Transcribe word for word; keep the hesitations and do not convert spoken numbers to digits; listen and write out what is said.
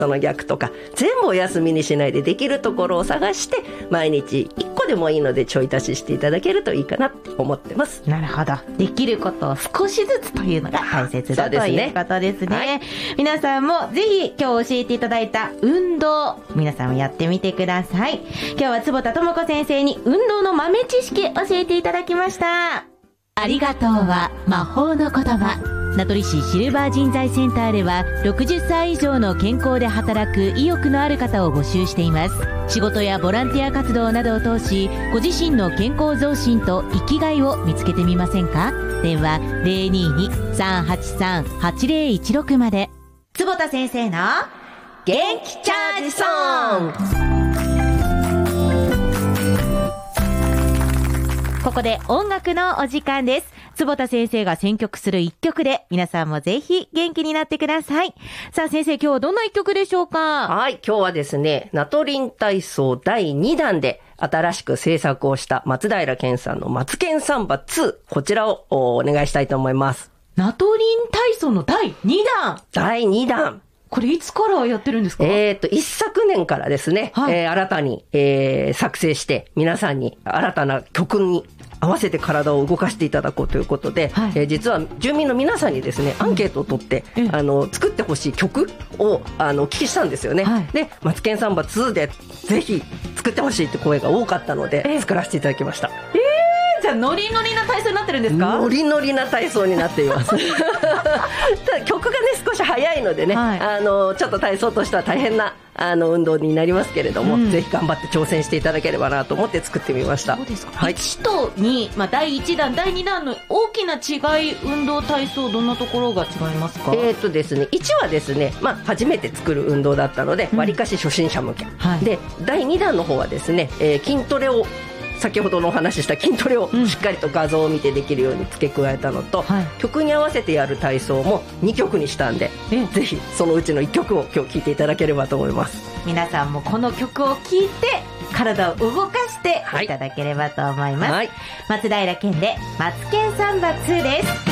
その逆とか全部お休みにしないでできるところを探して毎日いっこでもいいのでちょい足ししていただけるといいかなって思ってます。 なるほど。できることを少しずつというのが大切だということですね。はい、皆さんもぜひ今日教えていただいた運動、皆さんもやってみてください。今日は坪田智子先生に運動の豆知識教えていただきました。ありがとうは魔法の言葉。名取市シルバー人材センターではろくじゅっさい以上の健康で働く意欲のある方を募集しています。仕事やボランティア活動などを通しご自身の健康増進と生きがいを見つけてみませんか。電話 ゼロにーに さんはちさん はちゼロいちろく まで。坪田先生の元気チャージソング。ここで音楽のお時間です。坪田先生が選曲する一曲で皆さんもぜひ元気になってください。さあ先生、今日はどんな一曲でしょうか。 はい、今日はですね、ナトリン体操だいにだんで新しく制作をした松平健さんのマツケンサンバツー、こちらをお願いしたいと思います。 ナトリン体操のだいにだん。 だいにだん。 これいつからやってるんですか。 えっと、一昨年からですね、はい、えー、新たに、えー、作成して皆さんに新たな曲に合わせて体を動かしていただこうということで、はい、えー、実は住民の皆さんにですね、アンケートを取って、うん、あの作ってほしい曲をあのお聞きしたんですよね。はい、で、マツケンサンバツーでぜひ作ってほしいって声が多かったので作らせていただきました。 えーじゃあノリノリな体操になってるんですか。 ノリノリな体操になっていますただ曲がね少し早いのでね、はい、あのちょっと体操としては大変なあの運動になりますけれども、うん、ぜひ頑張って挑戦していただければなと思って作ってみました。 そうですか。はい、いちとに、まあ、だいいちだんだいにだんの大きな違い、運動体操どんなところが違いますか。 えーとですね、いちはですね、まあ、初めて作る運動だったのでわり、うん、かし初心者向け、はい、でだいにだんの方はですね、えー、筋トレを先ほどのお話しした筋トレをしっかりと画像を見てできるように付け加えたのと、うん、はい、曲に合わせてやる体操もにきょくにしたんで、ぜひそのうちのいっきょくを今日聴いていただければと思います。 皆さんもこの曲を聴いて体を動かしていただければと思います。はいはい、松平健でマツケンサンバツーです。